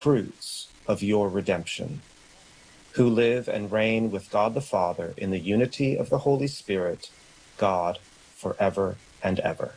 fruits of your redemption, who live and reign with God the Father in the unity of the Holy Spirit, God, forever and ever.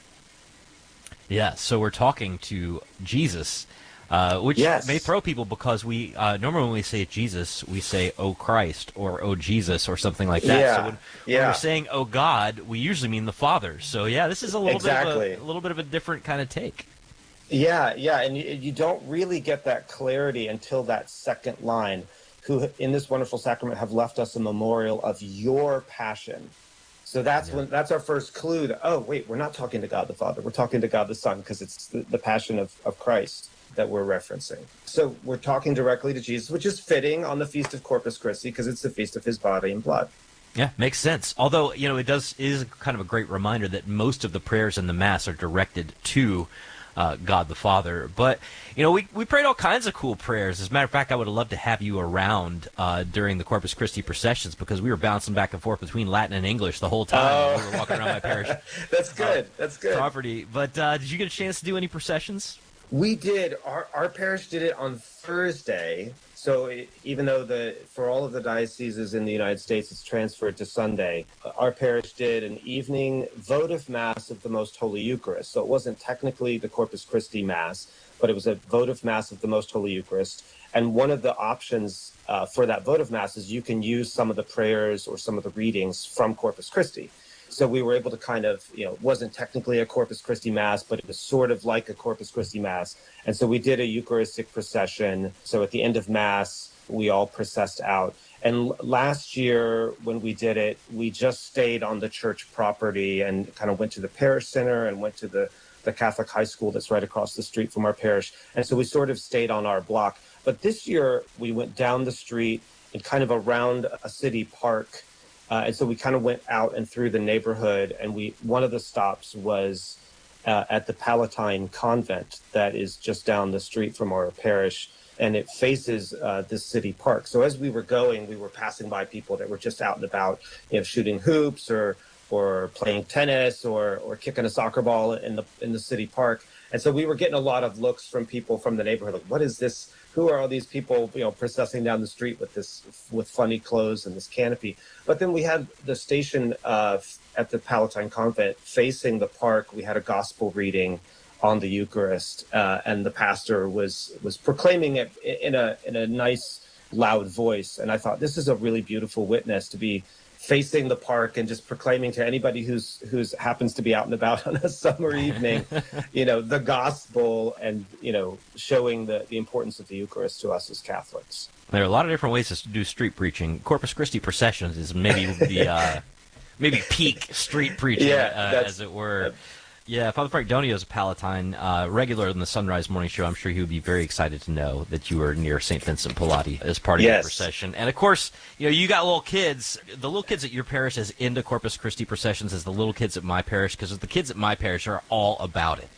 Yeah, so we're talking to Jesus, which may Yes. throw people because we normally when we say Jesus, we say "O Christ" or "O Jesus" or something like that. So Yeah. when we're Yeah. saying "O God," we usually mean the Father. So yeah, this is a little bit of Exactly. a different kind of take. Yeah, yeah, and you don't really get that clarity until that second line, who in this wonderful sacrament have left us a memorial of your passion. So Yeah. that's our first clue that, oh, wait, we're not talking to God the Father, we're talking to God the Son, because it's the passion of Christ that we're referencing. So we're talking directly to Jesus, which is fitting on the Feast of Corpus Christi, because it's the feast of his body and blood. Yeah, makes sense. Although, it is kind of a great reminder that most of the prayers in the Mass are directed to God the Father. But, we prayed all kinds of cool prayers. As a matter of fact, I would have loved to have you around during the Corpus Christi processions because we were bouncing back and forth between Latin and English the whole time while we were walking around my parish That's good. That's good. property. But did you get a chance to do any processions? We did. Our parish did it on Thursday. So even though for all of the dioceses in the United States, it's transferred to Sunday, our parish did an evening votive Mass of the Most Holy Eucharist. So it wasn't technically the Corpus Christi Mass, but it was a votive Mass of the Most Holy Eucharist. And one of the options for that votive Mass is you can use some of the prayers or some of the readings from Corpus Christi. So we were able to kind of, it wasn't technically a Corpus Christi Mass, but it was sort of like a Corpus Christi Mass. And so we did a Eucharistic procession. So at the end of Mass, we all processed out. And last year, when we did it, we just stayed on the church property and kind of went to the parish center and went to the Catholic high school that's right across the street from our parish. And so we sort of stayed on our block. But this year, we went down the street and kind of around a city park. And so we kind of went out and through the neighborhood, and one of the stops was at the Palatine Convent that is just down the street from our parish, and it faces this city park. So as we were going, we were passing by people that were just out and about, shooting hoops or playing tennis or kicking a soccer ball in the city park. And so we were getting a lot of looks from people from the neighborhood, like, what is this? Who are all these people, processing down the street with funny clothes and this canopy? But then we had the station at the Palatine Convent facing the park. We had a gospel reading on the Eucharist, and the pastor was proclaiming it in a nice, loud voice. And I thought, this is a really beautiful witness to be facing the park and just proclaiming to anybody who's happens to be out and about on a summer evening, the gospel and, showing the importance of the Eucharist to us as Catholics. There are a lot of different ways to do street preaching. Corpus Christi processions is maybe the maybe peak street preaching, as it were. Yeah, Father Frank Donio is a Palatine, regular in the Sunrise Morning Show. I'm sure he would be very excited to know that you were near St. Vincent Pallotti as part of your procession. And, of course, you got little kids. The little kids at your parish as into Corpus Christi processions as the little kids at my parish, because the kids at my parish are all about it.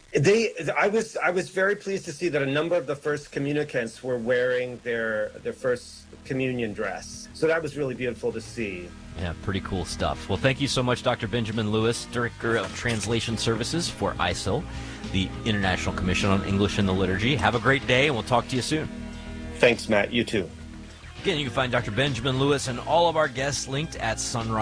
I was very pleased to see that a number of the first communicants were wearing their first communion dress. So that was really beautiful to see. Yeah, pretty cool stuff. Well, thank you so much, Dr. Benjamin Lewis, Director of Translation Services for ISIL, the International Commission on English in the Liturgy. Have a great day, and we'll talk to you soon. Thanks, Matt. You too. Again, you can find Dr. Benjamin Lewis and all of our guests linked at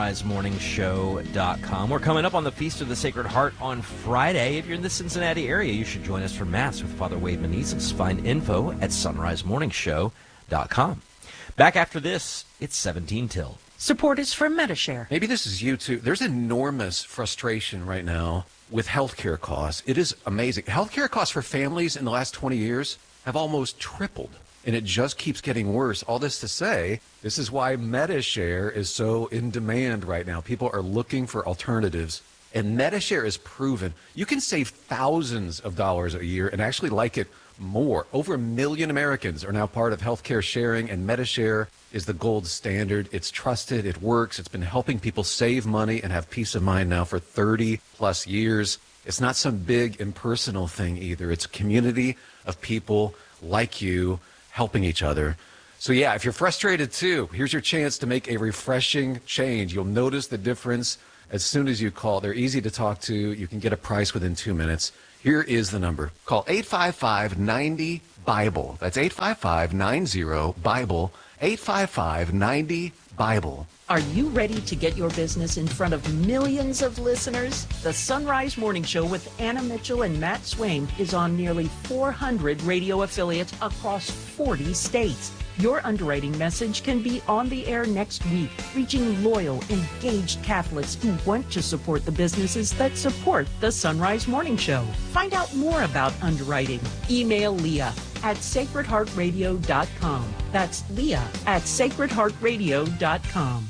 sunrisemorningshow.com. We're coming up on the Feast of the Sacred Heart on Friday. If you're in the Cincinnati area, you should join us for Mass with Father Wade Menezes. Find info at sunrisemorningshow.com. Back after this, it's 17 till. Support is from Medi-Share. Maybe this is you too. There's enormous frustration right now with healthcare costs. It is amazing. Healthcare costs for families in the last 20 years have almost tripled, and it just keeps getting worse. All this to say, this is why Medi-Share is so in demand right now. People are looking for alternatives, and Medi-Share is proven. You can save thousands of dollars a year and actually like it more. Over 1 million Americans are now part of healthcare sharing, and Medi-Share is the gold standard. It's trusted. It works. It's been helping people save money and have peace of mind now for 30 plus years. It's not some big impersonal thing either. It's a community of people like you helping each other. So yeah, if you're frustrated too, here's your chance to make a refreshing change. You'll notice the difference as soon as you call. They're easy to talk to. You can get a price within 2 minutes. Here is the number. Call 855-90-BIBLE. That's 855-90-BIBLE. 855-90-BIBLE. Are you ready to get your business in front of millions of listeners? The Sunrise Morning Show with Anna Mitchell and Matt Swain is on nearly 400 radio affiliates across 40 states. Your underwriting message can be on the air next week, reaching loyal, engaged Catholics who want to support the businesses that support the Sunrise Morning Show. Find out more about underwriting. Email Leah at sacredheartradio.com. That's Leah at sacredheartradio.com.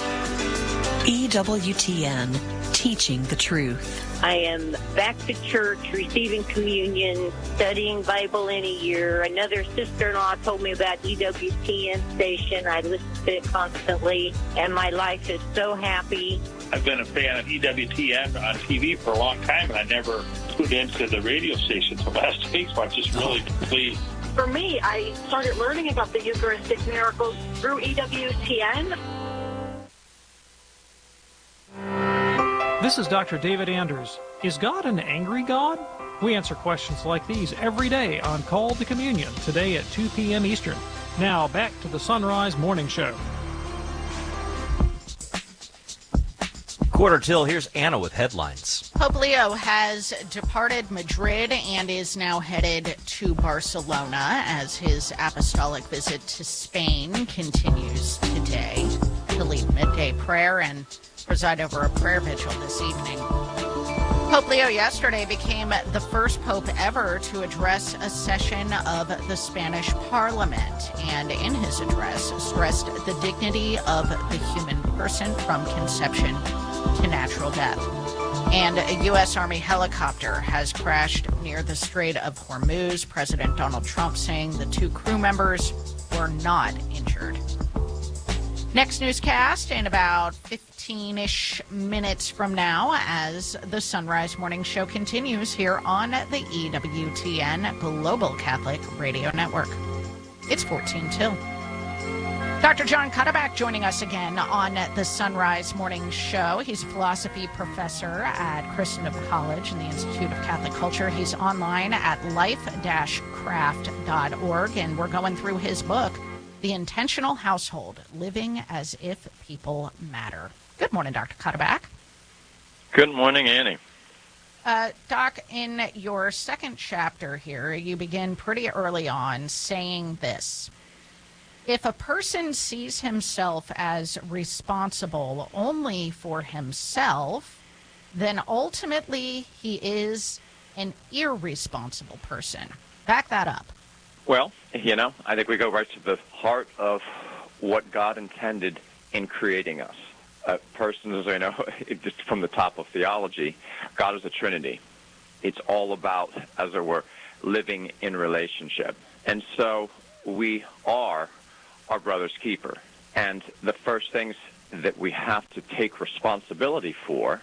EWTN, teaching the truth. I am back to church, receiving communion, studying Bible in a year. Another sister-in-law told me about EWTN station. I listen to it constantly, and my life is so happy. I've been a fan of EWTN on TV for a long time, and I never tuned into the radio station until last week, so I'm just really pleased. For me, I started learning about the Eucharistic miracles through EWTN. This is Dr. David Anders. Is God an angry God? We answer questions like these every day on Call to Communion, today at 2 p.m. Eastern. Now, back to the Sunrise Morning Show. Quarter till, here's Anna with headlines. Pope Leo has departed Madrid and is now headed to Barcelona as his apostolic visit to Spain continues today. He'll lead midday prayer and preside over a prayer vigil this evening. Pope Leo yesterday became the first pope ever to address a session of the Spanish Parliament, and in his address stressed the dignity of the human person from conception to natural death. And a U.S. Army helicopter has crashed near the Strait of Hormuz. President Donald Trump saying the two crew members were not injured. Next newscast in about 15-ish minutes from now as the Sunrise Morning Show continues here on the EWTN Global Catholic Radio Network. It's 14 till. Dr. John Cuddeback joining us again on the Sunrise Morning Show. He's a philosophy professor at Christendom College in the Institute of Catholic Culture. He's online at life-craft.org, and we're going through his book, The Intentional Household, Living as If People Matter. Good morning, Dr. Cuddeback. Good morning, Annie. Doc, in your second chapter here, you begin pretty early on saying this. If a person sees himself as responsible only for himself, then ultimately he is an irresponsible person. Back that up. Well, I think we go right to the heart of what God intended in creating us. Persons, just from the top of theology, God is a Trinity. It's all about, as it were, living in relationship. And so we are our brother's keeper. And the first things that we have to take responsibility for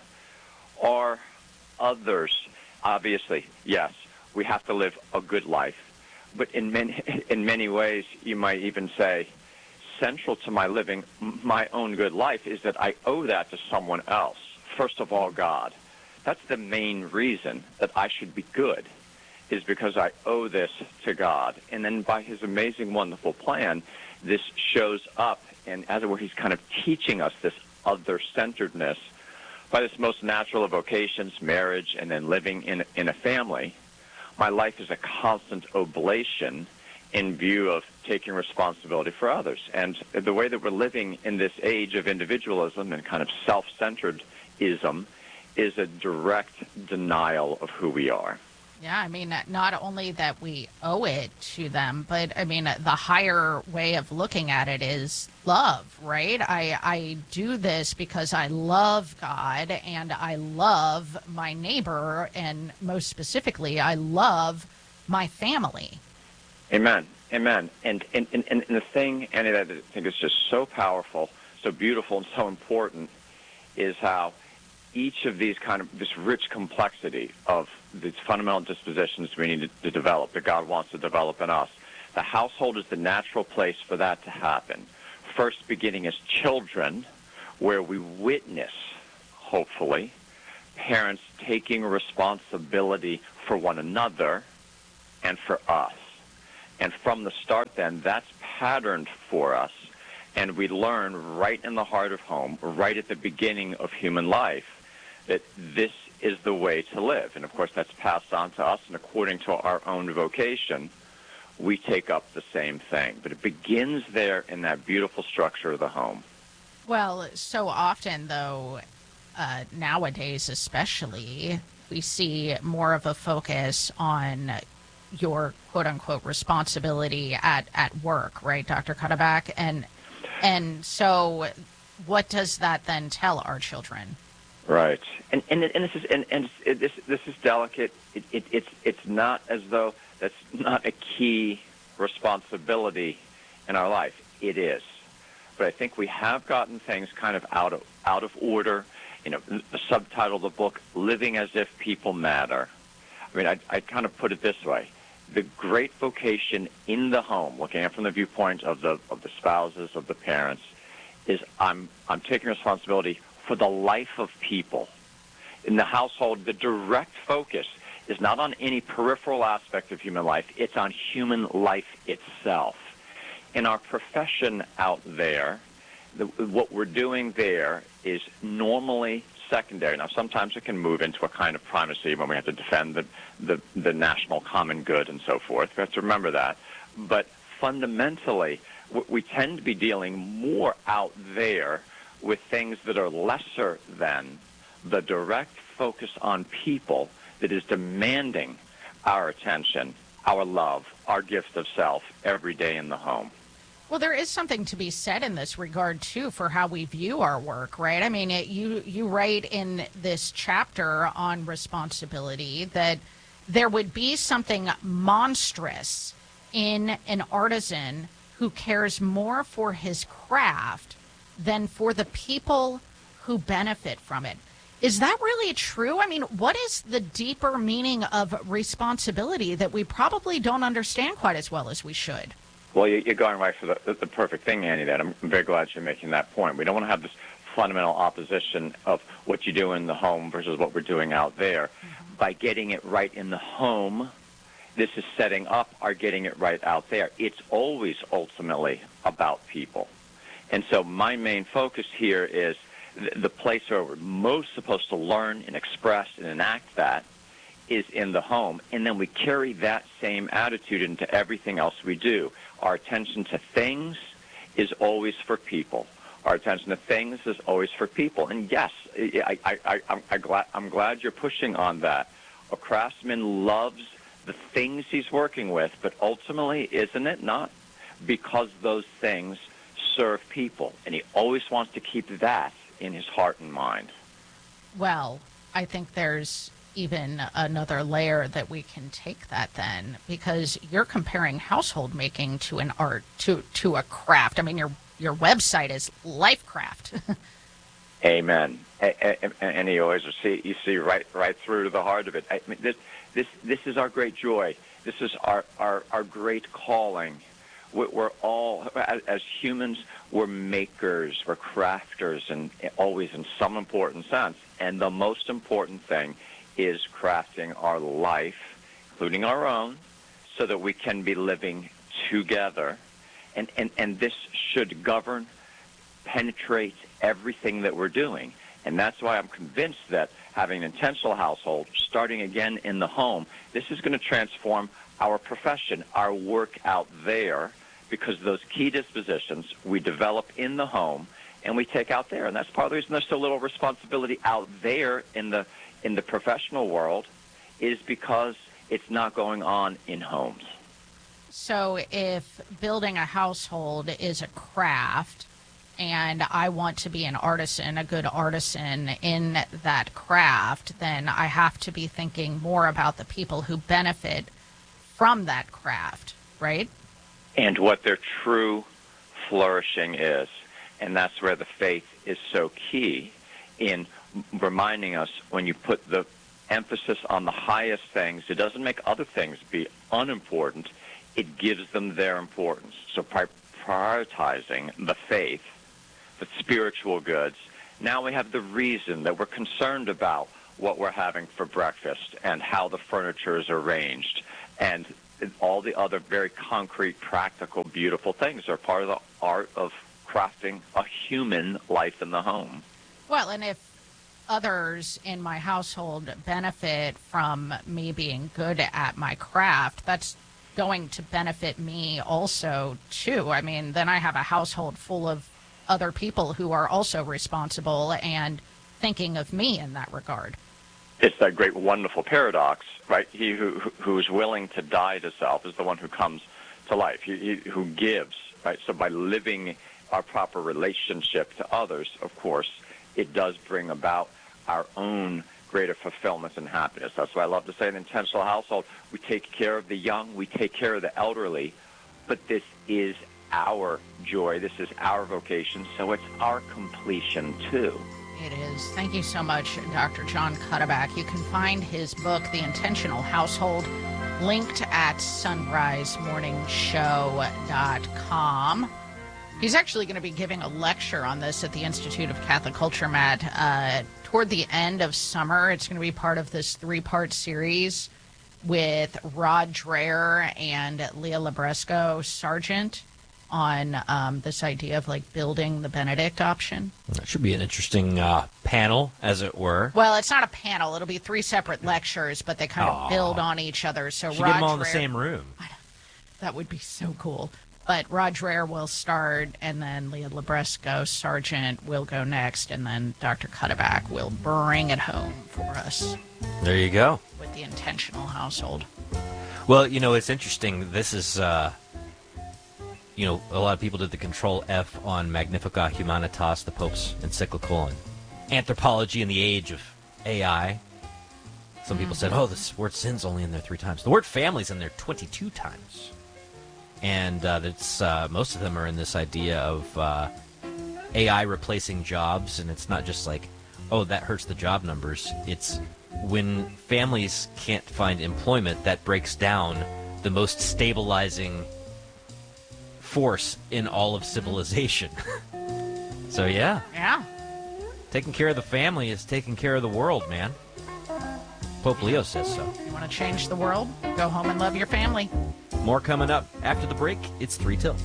are others. Obviously, yes, we have to live a good life. But in many ways, you might even say, central to my living my own good life is that I owe that to someone else. First of all, God. That's the main reason that I should be good, is because I owe this to God. And then by his amazing, wonderful plan, this shows up, and as it were, he's kind of teaching us this other-centeredness by this most natural of vocations, marriage, and then living in a family. My life is a constant oblation in view of taking responsibility for others. And the way that we're living in this age of individualism and kind of self-centeredism is a direct denial of who we are. Yeah, I mean, not only that we owe it to them, but, I mean, the higher way of looking at it is love, right? I do this because I love God and I love my neighbor, and most specifically, I love my family. Amen. Amen. And the thing, Annie, that I think is just so powerful, so beautiful, and so important is how each of these this rich complexity of these fundamental dispositions we need to develop, that God wants to develop in us. The household is the natural place for that to happen. First beginning as children, where we witness, hopefully, parents taking responsibility for one another and for us. And from the start then, that's patterned for us, and we learn right in the heart of home, right at the beginning of human life, that this is the way to live. And, of course, that's passed on to us, and according to our own vocation, we take up the same thing. But it begins there in that beautiful structure of the home. Well, so often, though, nowadays especially, we see more of a focus on your quote-unquote responsibility at work, right, Dr. Cuddeback? And so what does that then tell our children? Right. And this is delicate. It's not as though that's not a key responsibility in our life. It is. But I think we have gotten things kind of out of order. You know, the subtitle of the book, Living as If People Matter. I mean, I kind of put it this way. The great vocation in the home, looking at it from the viewpoint of the spouses, of the parents, is I'm taking responsibility for the life of people. In the household, the direct focus is not on any peripheral aspect of human life. It's on human life itself. In our profession out there, what we're doing there is normally secondary. Now, sometimes it can move into a kind of primacy when we have to defend the national common good and so forth. We have to remember that. But fundamentally, we tend to be dealing more out there with things that are lesser than the direct focus on people that is demanding our attention, our love, our gift of self every day in the home. Well, there is something to be said in this regard, too, for how we view our work, right? I mean, you write in this chapter on responsibility that there would be something monstrous in an artisan who cares more for his craft than for the people who benefit from it. Is that really true? I mean, what is the deeper meaning of responsibility that we probably don't understand quite as well as we should? Well, you're going right for the perfect thing, Annie, that I'm very glad you're making that point. We don't want to have this fundamental opposition of what you do in the home versus what we're doing out there. Mm-hmm. By getting it right in the home, this is setting up our getting it right out there. It's always ultimately about people. And so my main focus here is the place where we're most supposed to learn and express and enact that is in the home. And then we carry that same attitude into everything else we do. Our attention to things is always for people. Our attention to things is always for people. And yes, I'm glad you're pushing on that. A craftsman loves the things he's working with, but ultimately, isn't it not? Because those things serve people. And he always wants to keep that in his heart and mind. Well, I think there's even another layer that we can take that then, because you're comparing household making to an art, to a craft. I mean, your website is Lifecraft. Amen. And you always see right through to the heart of it. I mean, this is our great joy. This is our great calling. We're all, as humans, we're makers, we're crafters, and always in some important sense. And the most important thing is crafting our life, including our own, so that we can be living together. And this should govern, penetrate everything that we're doing. And that's why I'm convinced that having an intentional household, starting again in the home, this is going to transform our profession, our work out there, because those key dispositions we develop in the home and we take out there. And that's part of the reason there's so little responsibility out there in the professional world, is because it's not going on in homes. So if building a household is a craft and I want to be an artisan, a good artisan in that craft, then I have to be thinking more about the people who benefit from that craft, right? And what their true flourishing is. And that's where the faith is so key in reminding us, when you put the emphasis on the highest things, it doesn't make other things be unimportant. It gives them their importance. So by prioritizing the faith, the spiritual goods, now we have the reason that we're concerned about what we're having for breakfast and how the furniture is arranged, and all the other very concrete, practical, beautiful things are part of the art of crafting a human life in the home. Well, and if others in my household benefit from me being good at my craft, that's going to benefit me also, too. I mean, then I have a household full of other people who are also responsible and thinking of me in that regard. It's that great, wonderful paradox, right? He who is willing to die to self is the one who comes to life, he who gives, right? So by living our proper relationship to others, of course, it does bring about our own greater fulfillment and happiness. That's why I love to say in an intentional household, we take care of the young, we take care of the elderly, but this is our joy, this is our vocation, so it's our completion too. It is. Thank you so much, Dr. John Cuddeback. You can find his book, The Intentional Household, linked at sunrisemorningshow.com. He's actually going to be giving a lecture on this at the Institute of Catholic Culture, Matt, toward the end of summer. It's going to be part of this 3-part series with Rod Dreher and Leah Libresco Sargent on this idea of like building the Benedict option. That should be an interesting panel, as it were. Well, it's not a panel. It'll be 3 separate lectures, but they kind of build on each other. So should get them all in the same room. That would be so cool. But Rod Dreher will start, and then Leah Libresco Sargent will go next, and then Dr. Cuddeback will bring it home for us. There you go. With the intentional household. Well, you know, it's interesting. This is... you know, a lot of people did the Control F on Magnificat Humanitas, the Pope's encyclical, and anthropology in the age of AI. Some people said, oh, this word sin's only in there 3 times. The word family's in there 22 times. And that's most of them are in this idea of AI replacing jobs, and it's not just like, oh, that hurts the job numbers. It's when families can't find employment, that breaks down the most stabilizing force in all of civilization. So yeah, taking care of the family is taking care of the world, man. Pope Leo says so. You want to change the world? Go home and love your family. More coming up after the break. It's 3 till.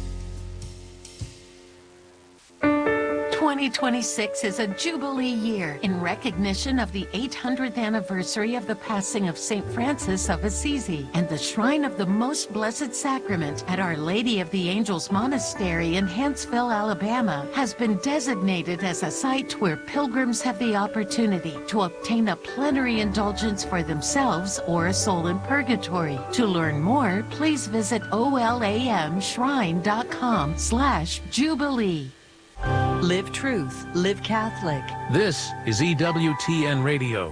2026 is a Jubilee year in recognition of the 800th anniversary of the passing of St. Francis of Assisi, and the Shrine of the Most Blessed Sacrament at Our Lady of the Angels Monastery in Huntsville, Alabama, has been designated as a site where pilgrims have the opportunity to obtain a plenary indulgence for themselves or a soul in purgatory. To learn more, please visit olamshrine.com/Jubilee. Live truth, live Catholic. This is EWTN Radio.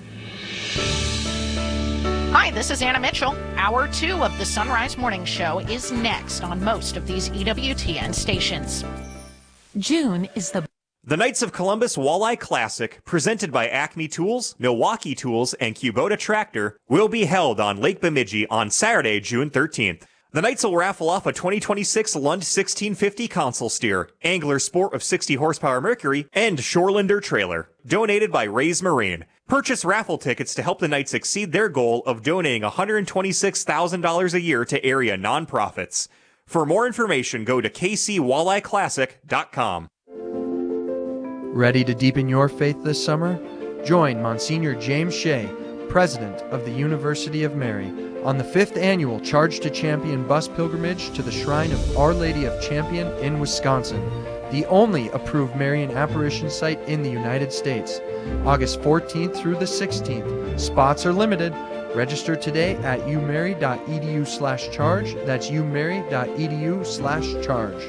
Hi, this is Anna Mitchell. Hour 2 of the Sunrise Morning Show is next on most of these EWTN stations. June is the Knights of Columbus Walleye Classic, presented by Acme Tools, Milwaukee Tools, and Kubota Tractor, will be held on Lake Bemidji on Saturday, June 13th. The Knights will raffle off a 2026 Lund 1650 console steer, Angler Sport of 60 horsepower Mercury, and Shorelander trailer, donated by Rays Marine. Purchase raffle tickets to help the Knights exceed their goal of donating $126,000 a year to area nonprofits. For more information, go to kcwalleyeclassic.com. Ready to deepen your faith this summer? Join Monsignor James Shea, President of the University of Mary, on the 5th annual Charge to Champion bus pilgrimage to the Shrine of Our Lady of Champion in Wisconsin, the only approved Marian apparition site in the United States. August 14th through the 16th. Spots are limited. Register today at umary.edu/charge. That's umary.edu/charge.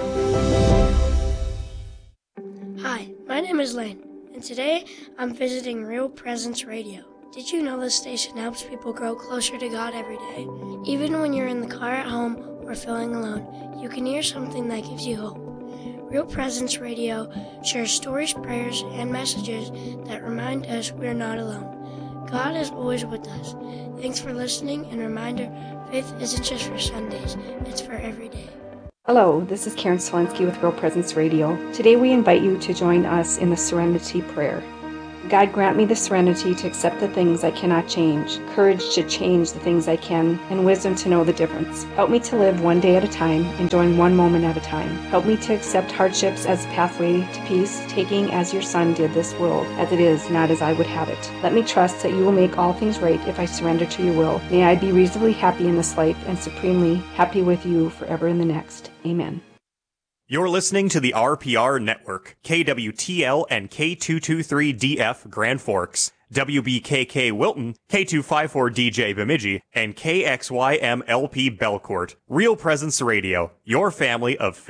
Hi, my name is Lane, and today I'm visiting Real Presence Radio. Did you know this station helps people grow closer to God every day? Even when you're in the car at home or feeling alone, you can hear something that gives you hope. Real Presence Radio shares stories, prayers, and messages that remind us we're not alone. God is always with us. Thanks for listening, and reminder, faith isn't just for Sundays, it's for every day. Hello, this is Karen Swensky with Real Presence Radio. Today we invite you to join us in the Serenity Prayer. God, grant me the serenity to accept the things I cannot change, courage to change the things I can, and wisdom to know the difference. Help me to live one day at a time, enjoying one moment at a time. Help me to accept hardships as a pathway to peace, taking as your Son did this world, as it is, not as I would have it. Let me trust that you will make all things right if I surrender to your will. May I be reasonably happy in this life and supremely happy with you forever in the next. Amen. You're listening to the RPR Network, KWTL and K223DF Grand Forks, WBKK Wilton, K254DJ Bemidji, and KXYMLP Belcourt. Real Presence Radio, your family of